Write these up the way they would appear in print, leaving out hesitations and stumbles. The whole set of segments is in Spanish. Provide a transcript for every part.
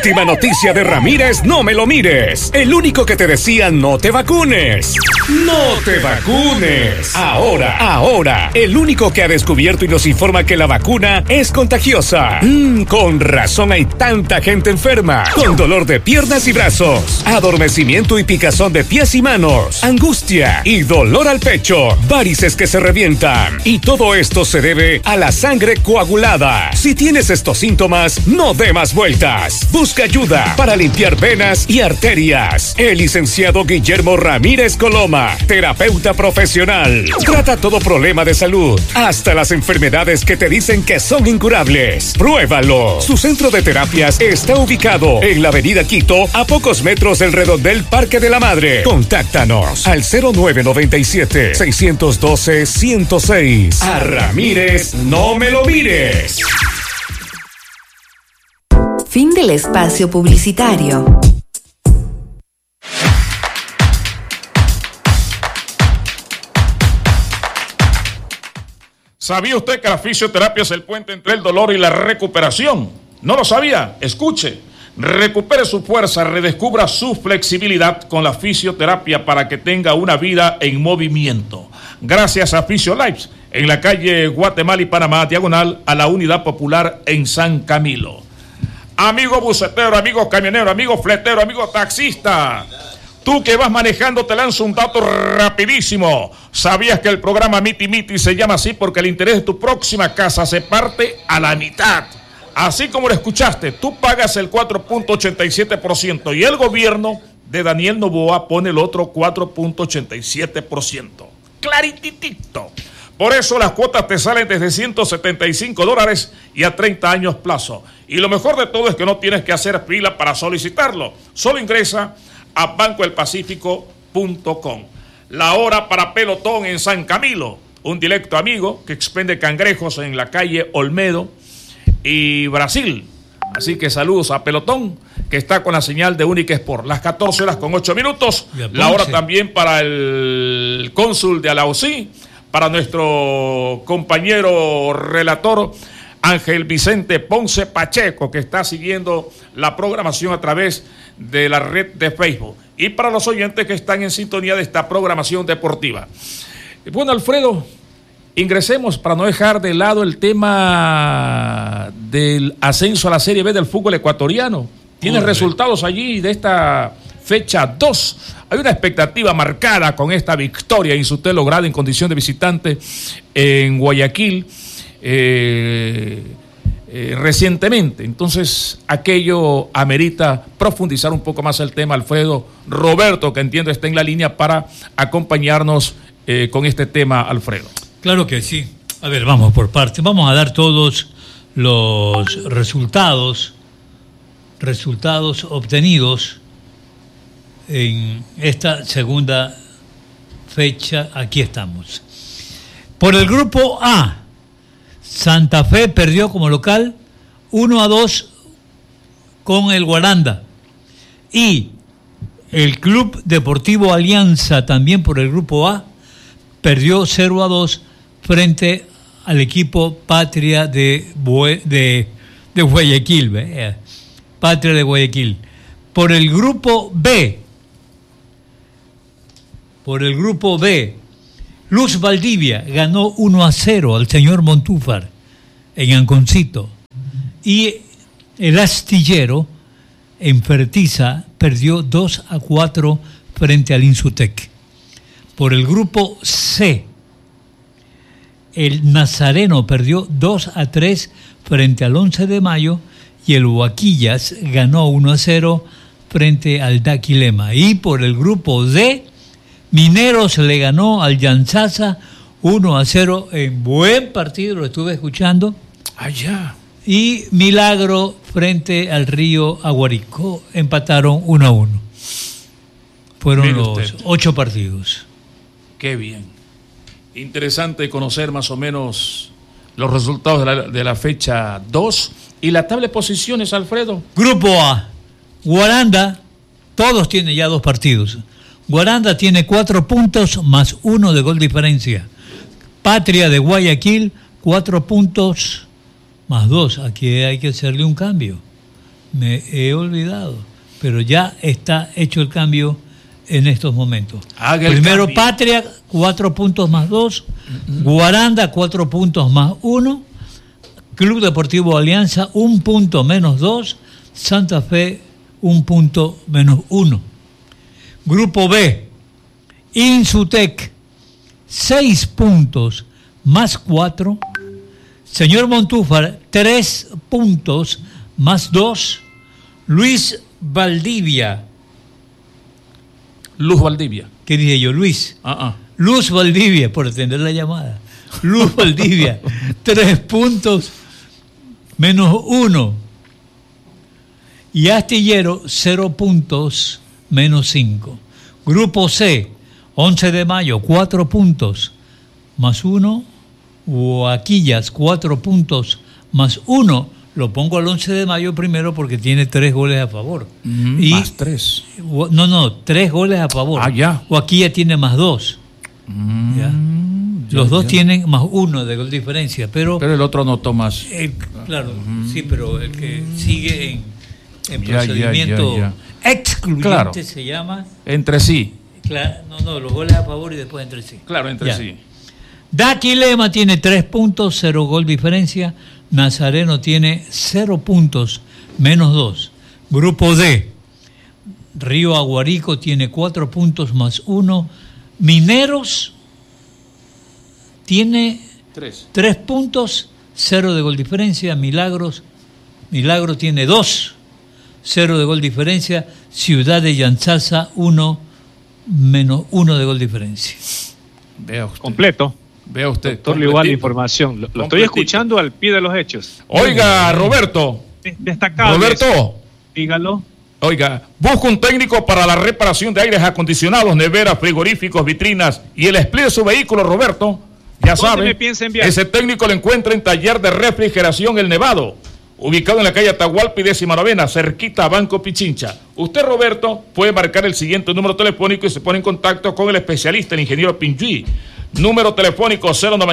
Última noticia de Ramírez, no me lo mires. El único que te decía no te vacunes. ¡No te vacunes! Ahora, el único que ha descubierto y nos informa que la vacuna es contagiosa. Con razón hay tanta gente enferma. Con dolor de piernas y brazos, adormecimiento y picazón de pies y manos, angustia y dolor al pecho, varices que se revientan. Y todo esto se debe a la sangre coagulada. Si tienes estos síntomas, no dé más vueltas. Busca ayuda para limpiar venas y arterias. El licenciado Guillermo Ramírez Coloma, terapeuta profesional, trata todo problema de salud, hasta las enfermedades que te dicen que son incurables. Pruébalo. Su centro de terapias está ubicado en la avenida Quito, a pocos metros del redondel Parque de la Madre. Contáctanos al 0997-612-106. A Ramírez, no me lo mires. Fin del espacio publicitario. ¿Sabía usted que la fisioterapia es el puente entre el dolor y la recuperación? ¿No lo sabía? Escuche. Recupere su fuerza, redescubra su flexibilidad con la fisioterapia para que tenga una vida en movimiento. Gracias a Fisiolife, en la calle Guatemala y Panamá, diagonal a la Unidad Popular en San Camilo. Amigo bucetero, amigo camionero, amigo fletero, amigo taxista, tú que vas manejando, te lanzo un dato rapidísimo. ¿Sabías que el programa Miti Miti se llama así porque el interés de tu próxima casa se parte a la mitad? Así como lo escuchaste, tú pagas el 4.87% y el gobierno de Daniel Noboa pone el otro 4.87%. Clarititito. Por eso las cuotas te salen desde $175 y a 30 años plazo. Y lo mejor de todo es que no tienes que hacer fila para solicitarlo. Solo ingresa a bancoelpacifico.com. La hora para pelotón en San Camilo. Un directo amigo que expende cangrejos en la calle Olmedo y Brasil. Así que saludos a Pelotón, que está con la señal de Única Sport. Las 14:08. La hora también para el cónsul de Alausí, para nuestro compañero relator Ángel Vicente Ponce Pacheco, que está siguiendo la programación a través de la red de Facebook, y para los oyentes que están en sintonía de esta programación deportiva. Bueno, Alfredo, ingresemos para no dejar de lado el tema del ascenso a la Serie B del fútbol ecuatoriano. ¿Tienes resultados allí de esta fecha 2? Hay una expectativa marcada con esta victoria Insutel lograda en condición de visitante en Guayaquil recientemente. Entonces, aquello amerita profundizar un poco más el tema. Alfredo, Roberto, que entiendo está en la línea para acompañarnos con este tema, Alfredo. Claro que sí. A ver, vamos por partes. Vamos a dar todos los resultados obtenidos en esta segunda fecha. Aquí estamos. Por el grupo A, Santa Fe perdió como local 1-2 con el Guaranda. Y el Club Deportivo Alianza, también por el grupo A, perdió 0-2 frente al equipo Patria de Guayaquil. Patria de Guayaquil. Por el grupo B, Luz Valdivia ganó 1-0 al señor Montúfar en Anconcito. Y el Astillero en Fertiza perdió 2-4 frente al Insutec. Por el grupo C, el Nazareno perdió 2-3 frente al 11 de Mayo y el Huaquillas ganó 1-0 frente al Daquilema. Y por el grupo D, Mineros le ganó al Yanzasa 1-0 en buen partido, lo estuve escuchando. Allá. Y Milagro frente al Río Aguarico empataron 1-1. Fueron los 8 partidos. Qué bien. Interesante conocer más o menos los resultados de la fecha 2 y la tabla de posiciones, Alfredo. Grupo A, Guaranda, todos tienen ya 2 partidos. Guaranda tiene 4 puntos más 1 de gol diferencia. Patria de Guayaquil, 4 puntos más 2. Aquí hay que hacerle un cambio. Me he olvidado, pero ya está hecho el cambio en estos momentos. Primero cambio. Patria, 4 puntos más 2. Guaranda, 4 puntos más 1. Club Deportivo Alianza, 1 punto menos 2. Santa Fe, 1 punto menos 1. Grupo B, Insutec, 6 puntos más 4. Señor Montúfar, 3 puntos más 2. Luis Valdivia. Luz Valdivia. ¿Qué dije yo? Luis. Luz Valdivia, por atender la llamada. Luz Valdivia, 3 puntos menos 1. Y Astillero, 0 puntos menos 5. Grupo C, 11 de mayo, 4 puntos más 1. Guaquillas, 4 puntos más 1. Lo pongo al 11 de mayo primero porque tiene 3 goles a favor. Y más 3. No, 3 goles a favor. Ya. Guaquilla tiene más 2. Los dos tienen más 1 de gol diferencia, pero el otro no toma más. Claro, sí, pero el que sigue en procedimiento excluyente se llama. Entre sí. Claro, no, los goles a favor y después entre sí. Claro, entre sí. Daquilema tiene 3 puntos, 0 gol diferencia. Nazareno tiene 0 puntos, menos 2. Grupo D, Río Aguarico tiene 4 puntos más 1. Mineros tiene 3 puntos, 0 de gol diferencia. Milagro tiene 2, 0 de gol diferencia. Ciudad de Yanzasa, 1, menos 1 de gol diferencia. Vea usted. Completo. Vea usted. Todo igual la información. Lo estoy escuchando al pie de los hechos. Oiga, Roberto. Destacado. Roberto. Dígalo. Oiga, busca un técnico para la reparación de aires acondicionados, neveras, frigoríficos, vitrinas y el despliegue de su vehículo, Roberto. Ya sabe, ese técnico lo encuentra en Taller de Refrigeración El Nevado, ubicado en la calle Atahualpa y 19ª, cerquita a Banco Pichincha. Usted, Roberto, puede marcar el siguiente número telefónico y se pone en contacto con el especialista, el ingeniero Pinjuí. Número telefónico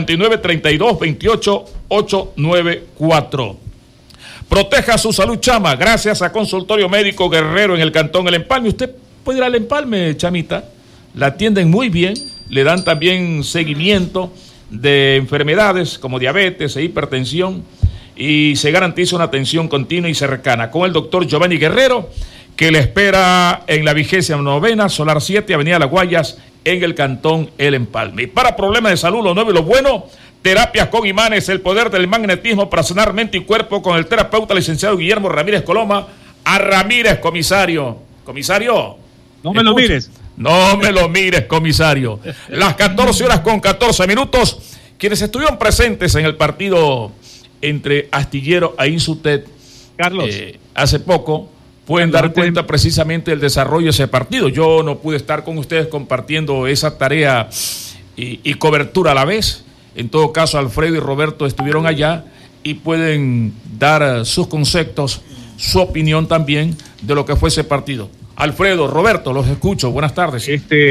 099-3228-894. Proteja su salud, chama, gracias a Consultorio Médico Guerrero en el Cantón El Empalme. Usted puede ir al Empalme, chamita. La atienden muy bien, le dan también seguimiento de enfermedades como diabetes e hipertensión y se garantiza una atención continua y cercana con el doctor Giovanni Guerrero, que le espera en la 29ª, Solar 7, Avenida Las Guayas, en el Cantón El Empalme. Y para problemas de salud, lo nuevo y lo bueno, terapias con imanes, el poder del magnetismo para sanar mente y cuerpo con el terapeuta licenciado Guillermo Ramírez Coloma. A Ramírez, comisario. Comisario. No me lo mires. No me lo mires, comisario. Las 14:14. Quienes estuvieron presentes en el partido entre Astillero e Insutec, Carlos, hace poco, pueden dar cuenta precisamente del desarrollo de ese partido. Yo no pude estar con ustedes compartiendo esa tarea y cobertura a la vez. En todo caso, Alfredo y Roberto estuvieron allá y pueden dar sus conceptos, su opinión también de lo que fue ese partido. Alfredo, Roberto, los escucho. Buenas tardes.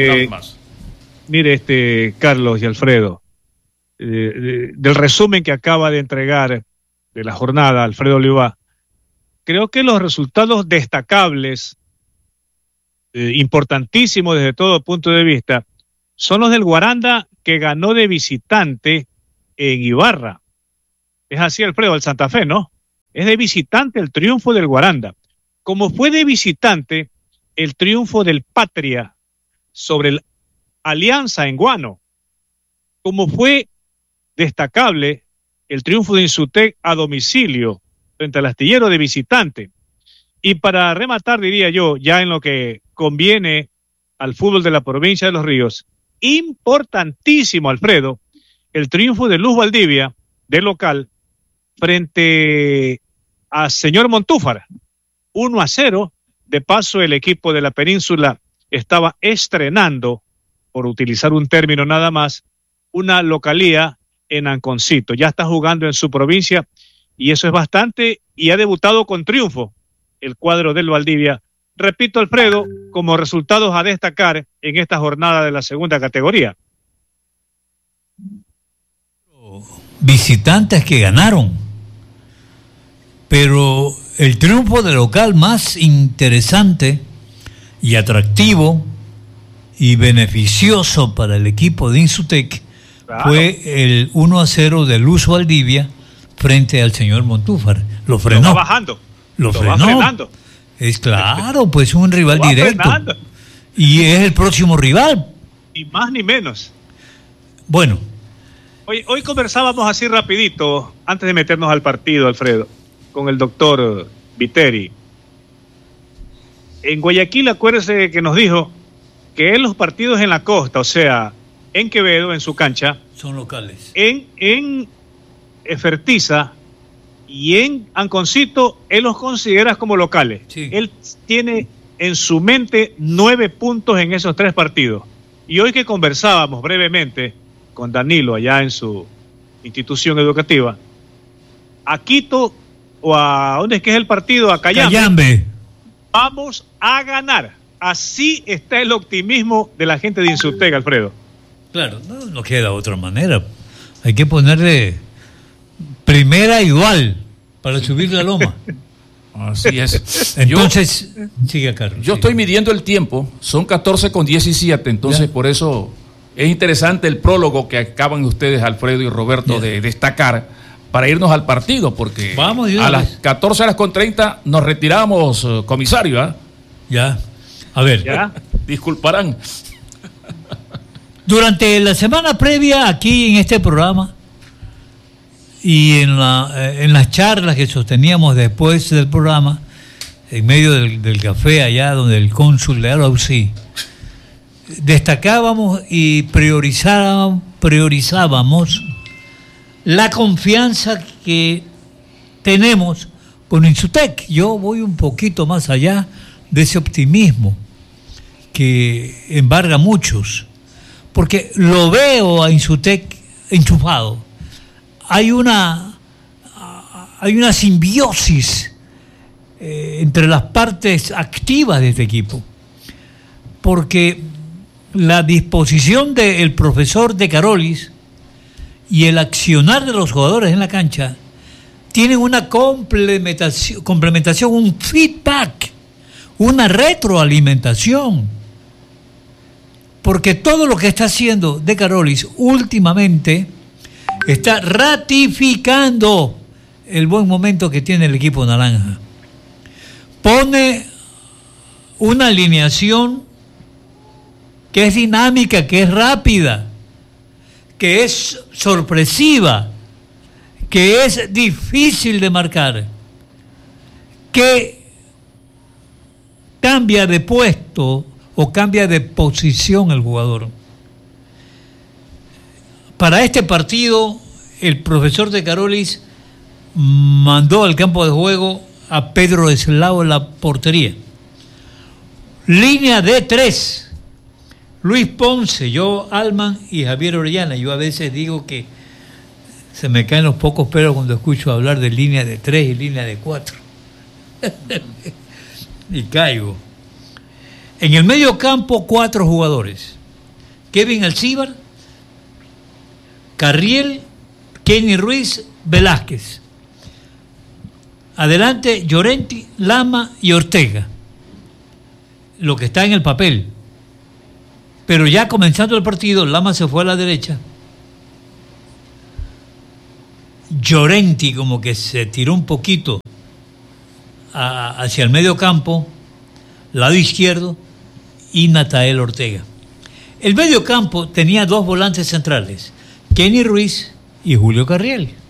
Mire, Carlos y Alfredo, del resumen que acaba de entregar de la jornada, Alfredo Oliva, creo que los resultados destacables, importantísimos desde todo punto de vista, son los del Guaranda, que ganó de visitante en Ibarra. Es así, Alfredo, el Santa Fe, ¿no? Es de visitante el triunfo del Guaranda. Como fue de visitante el triunfo del Patria sobre el Alianza en Guano. Como fue destacable el triunfo de Insutec a domicilio frente al Astillero de visitante. Y para rematar, diría yo, ya en lo que conviene al fútbol de la provincia de Los Ríos, importantísimo, Alfredo, el triunfo de Luz Valdivia, de local, frente a señor Montúfar, 1-0. De paso, el equipo de la península estaba estrenando, por utilizar un término nada más, una localía en Anconcito. Ya está jugando en su provincia y eso es bastante, y ha debutado con triunfo el cuadro del Valdivia. Repito, Alfredo, como resultados a destacar en esta jornada de la segunda categoría. Visitantes que ganaron, pero el triunfo de local más interesante y atractivo y beneficioso para el equipo de Insutec fue el 1-0 de Luz Valdivia frente al señor Montúfar. Lo frenó. Lo va bajando. Lo va frenó. frenando. Es claro, pues un rival Va directo. frenando. Y es el próximo rival. Ni más ni menos. Bueno. Hoy conversábamos así rapidito, antes de meternos al partido, Alfredo, con el doctor Viteri. En Guayaquil, acuérdese que nos dijo que en los partidos en la costa, o sea, en Quevedo, en su cancha, son locales. En Fertiza y en Anconcito, él los considera como locales. Sí. Él tiene en su mente 9 puntos en esos 3 partidos. Y hoy que conversábamos brevemente con Danilo allá en su institución educativa, a Quito o a ¿dónde es que es el partido? A Cayambe. Vamos a ganar. Así está el optimismo de la gente de Insutec, Alfredo. Claro, no queda otra manera. Hay que ponerle primera igual para subir la loma. Así es. Entonces, sigue Carlos. Yo estoy midiendo el tiempo, son 14:17, entonces por eso es interesante el prólogo que acaban ustedes, Alfredo y Roberto, de destacar para irnos al partido, porque a las 14:30 nos retiramos, comisario. ¿Eh? Ya, a ver. ¿Ya? Disculparán. Durante la semana previa aquí en este programa y en las charlas que sosteníamos después del programa, en medio del café allá donde el cónsul de Arauzí, destacábamos y priorizábamos la confianza que tenemos con Insutec. Yo voy un poquito más allá de ese optimismo que embarga a muchos, porque lo veo a Insutec enchufado. Hay una simbiosis entre las partes activas de este equipo, porque la disposición del profesor De Carolis y el accionar de los jugadores en la cancha tienen una complementación, un feedback, una retroalimentación, porque todo lo que está haciendo De Carolis últimamente está ratificando el buen momento que tiene el equipo naranja. Pone una alineación que es dinámica, que es rápida, que es sorpresiva, que es difícil de marcar, que cambia de puesto o cambia de posición el jugador. Para este partido, el profesor De Carolis mandó al campo de juego a Pedro Eslao en la portería. Línea de 3. Luis Ponce, yo, Alman y Javier Orellana. Yo a veces digo que se me caen los pocos pelos cuando escucho hablar de línea de 3 y línea de 4. Y caigo. En el medio campo, 4 jugadores. Kevin Alcíbar, Carriel, Kenny Ruiz, Velázquez. Adelante, Llorenti, Lama y Ortega. Lo que está en el papel. Pero ya comenzando el partido, Lama se fue a la derecha. Llorenti como que se tiró un poquito hacia el medio campo, lado izquierdo, y Natael Ortega. El medio campo tenía 2 volantes centrales, Kenny Ruiz y Julio Carriel.